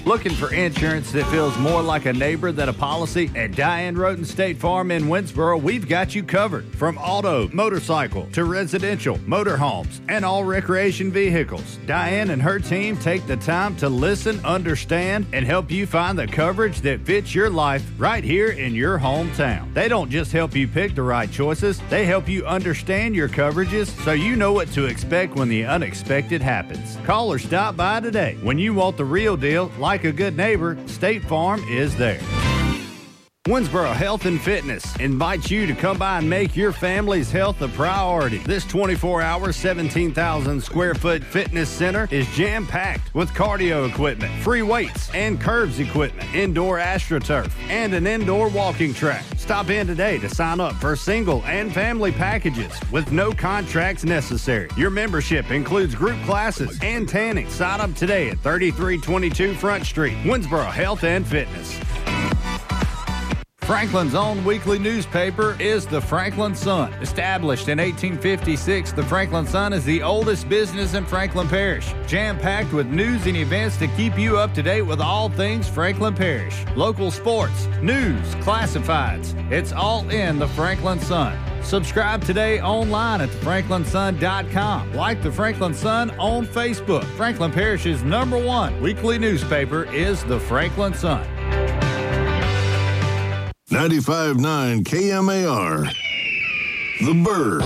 Looking for insurance that feels more like a neighbor than a policy? At Diane Roten State Farm in Winsboro, we've got you covered. From auto, motorcycle, to residential, motorhomes, and all recreation vehicles. Diane and her team take the time to listen, understand, and help you find the coverage that fits your life right here in your hometown. They don't just help you pick the right choices, they help you understand your coverages so you know what to expect when the unexpected happens. Call or stop by today. When you want the real deal, like a good neighbor, State Farm is there. Winsboro Health and Fitness invites you to come by and make your family's health a priority. This 24-hour, 17,000 square foot fitness center is jam-packed with cardio equipment, free weights and curves equipment, indoor AstroTurf, and an indoor walking track. Stop in today to sign up for single and family packages with no contracts necessary. Your membership includes group classes and tanning. Sign up today at 3322 Front Street. Winsboro Health and Fitness. Franklin's own weekly newspaper is the Franklin Sun. Established in 1856, the Franklin Sun is the oldest business in Franklin Parish. Jam-packed with news and events to keep you up to date with all things Franklin Parish. Local sports, news, classifieds. It's all in the Franklin Sun. Subscribe today online at thefranklinsun.com. Like the Franklin Sun on Facebook. Franklin Parish's #1 weekly newspaper is the Franklin Sun. 95.9 KMAR. The Bird.